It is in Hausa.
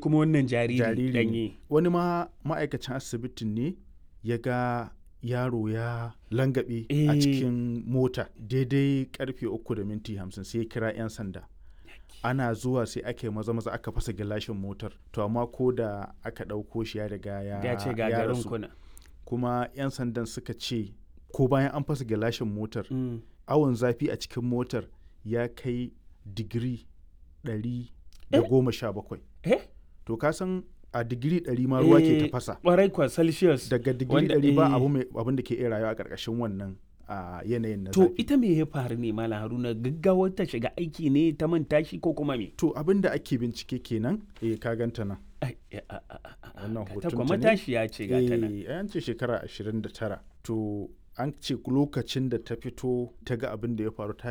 kuma wannan jariri ne. danye. Wani ma ma'aikacin asibitin ne ya ga yaro ya langabe a cikin mota daidai karfe 3:50 sai ya kira 'yan sanda. Ana zuwa sai aka yi maza aka fasa gilashin motar, to amma ko da aka ɗauko shi ya riga ya ce gagarin kuna. Kuma 'yan sandan suka ce ko bayan an fasa gilashin motar awon zafi a cikin motar ya kai digiri 117. To ka san a digiri 100 ma ruwa ke tafasa. Ƙwarai kwa Celsius. Daga digiri 100 ba abin da ke iya rayuwa a ƙarƙashin wannan yanayin na to zafi. ita me ya faru ne Malam Haruna, gaggawar ta shiga aiki ne ta manta shi ko kuma me? To abin da ake bincike kenan ka ganta nan. Wannan hoton ta ne. Matashi ya ce gata nan. An ce shekara 29. To an ce lokacin da ta fito ta ga abin da ya faru ta